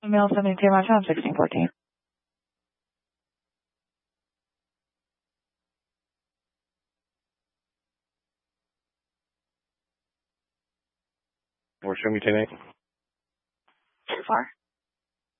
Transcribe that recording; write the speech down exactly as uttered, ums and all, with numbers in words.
Mail seventy-two, my job, sixteen fourteen. Or show me ten eight. Too far.